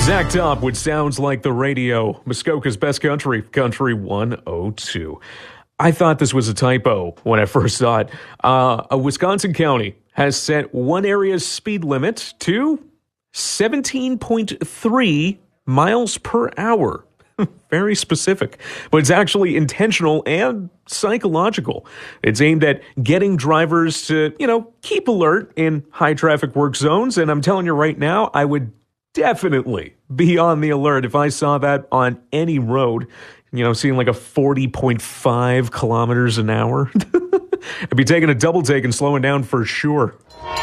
Zach Top, which sounds like the radio. Muskoka's best country, Country 102. I thought this was a typo when I first saw it. A Wisconsin county has set one area's speed limit to 17.3 miles per hour. Very specific, but it's actually intentional and psychological. It's aimed at getting drivers to, keep alert in high traffic work zones. And I'm telling you right now, I would definitely be on the alert if I saw that on any road, seeing like a 40.5 kilometers an hour. I'd be taking a double take and slowing down for sure.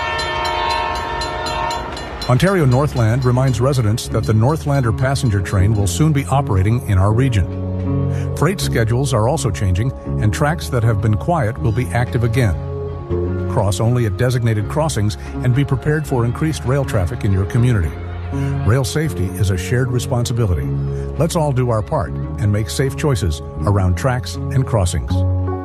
Ontario Northland reminds residents that the Northlander passenger train will soon be operating in our region. Freight schedules are also changing, and tracks that have been quiet will be active again. Cross only at designated crossings and be prepared for increased rail traffic in your community. Rail safety is a shared responsibility. Let's all do our part and make safe choices around tracks and crossings.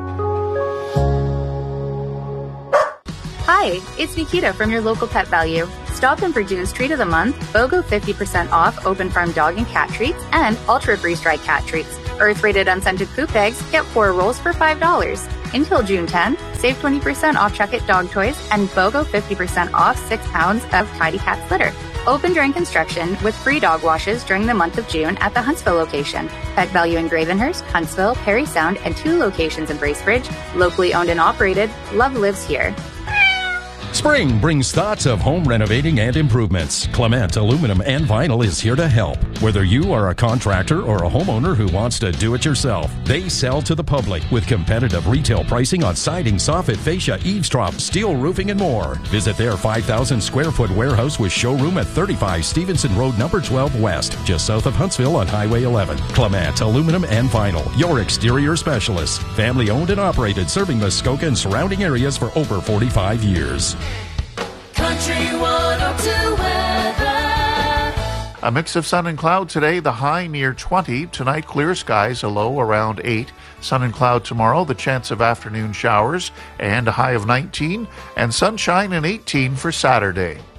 Hi, it's Nikita from your local Pet Value. Stop in for June's Treat of the Month, BOGO 50% off open farm dog and cat treats, and ultra freeze-dried cat treats. Earth-rated unscented poop bags, get 4 rolls for $5. Until June 10, save 20% off Chuck-It dog toys and BOGO 50% off 6 pounds of Tidy Cats litter. Open during construction with free dog washes during the month of June at the Huntsville location. Pet Value in Gravenhurst, Huntsville, Perry Sound, and 2 locations in Bracebridge. Locally owned and operated, love lives here. Spring brings thoughts of home renovating and improvements. Clement Aluminum and Vinyl is here to help. Whether you are a contractor or a homeowner who wants to do it yourself, they sell to the public with competitive retail pricing on siding, soffit, fascia, eaves troughs, steel roofing, and more. Visit their 5,000 square foot warehouse with showroom at 35 Stevenson Road, number 12 West, just south of Huntsville on Highway 11. Clement Aluminum and Vinyl, your exterior specialists. Family owned and operated, serving Muskoka and surrounding areas for over 45 years. Country 102 weather. A mix of sun and cloud today, the high near 20. Tonight, clear skies, a low around 8. Sun and cloud tomorrow, the chance of afternoon showers, and a high of 19. And sunshine and 18 for Saturday.